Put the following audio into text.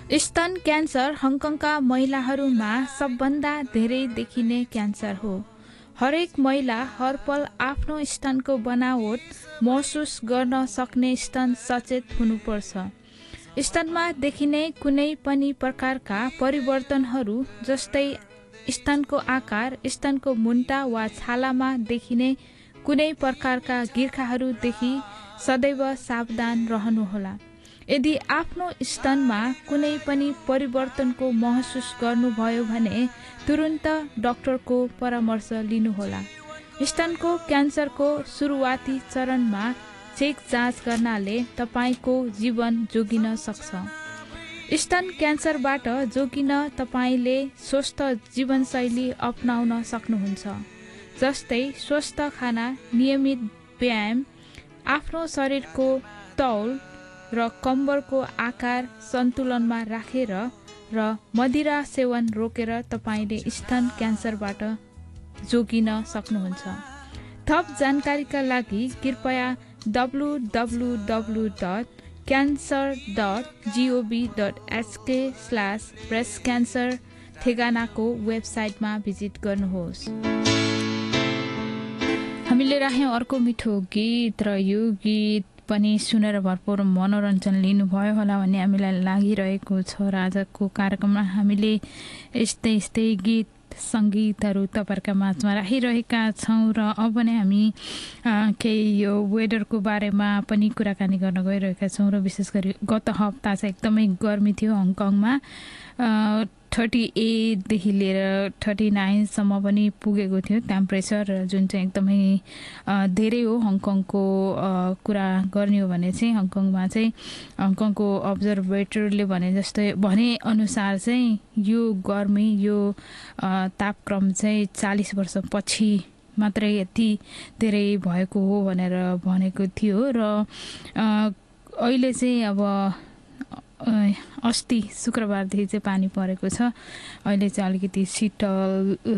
स्तन क्यान्सर हङकङका महिलाहरूमा सबभन्दा धेरै देखिने क्यान्सर हो। हरेक महिला हरपल आफ्नो स्तनको बनावट महसुस गर्न सक्ने स्तन सचेत हुनुपर्छ। स्तनमा देखिने कुनै पनि प्रकारका परिवर्तनहरू जस्तै स्तनको आकार, स्तनको मुन्टा वा छालामा देखिने कुनै प्रकारका गिर्खाहरूदेखि सदैव सावधान रहनुहोला। यदि आफ्नो स्तनमा कुनै पनि परिवर्तनको महसुस गर्नुभयो भने तुरुन्त डाक्टरको परामर्श लिनुहोला। स्तनको क्यान्सरको सुरुवाती चरणमा चेक जाँच गर्नाले तपाईको जीवन जोगिन सक्छ। स्तन क्यान्सरबाट जोगिन तपाईले स्वस्थ जीवनशैली अपनाउन सक्नुहुन्छ, जस्तै स्वस्थ खाना, नियमित व्यायाम, आफ्नो शरीरको तौल र कम्बरको आकार सन्तुलनमा राखेर र मदिरा सेवन रोकेर तपाईले स्तन क्यान्सरबाट जोगिन सक्नुहुन्छ। थप जानकारीका लागि कृपया www.cancer.gov.hk/breastcancer ठेगानाको वेबसाइटमा भिजिट गर्नुहोस्। हामीले राख्यौँ अर्को मिठो गीत र यो गीत पनि सुनेर भरपूर मनोरञ्जन लिनुभयो होला भन्ने हामीलाई लागिरहेको छ। र आजको कार्यक्रममा हामीले यस्तै गीत सङ्गीतहरू तपाईँहरूका माझमा राखिरहेका छौँ। र अब नै हामी केही यो वेदरको बारेमा पनि कुराकानी गर्न गइरहेका छौँ। र विशेष गरी गत हप्ता चाहिँ एकदमै गर्मी थियो हङकङमा। 38देखि लिएर 39सम्म पनि पुगेको थियो टेम्परेचर, जुन चाहिँ एकदमै धेरै हो। हङकङको कुरा गर्ने हो भने चाहिँ हङकङको अब्जर्भेटरले भने अनुसार चाहिँ यो गर्मी, यो तापक्रम चाहिँ 40 वर्षपछि मात्रै यति धेरै भएको हो भनेर भनेको थियो। र अहिले चाहिँ अब अस्ति शुक्रबारदेखि चाहिँ पानी परेको छ। अहिले चाहिँ अलिकति शीतल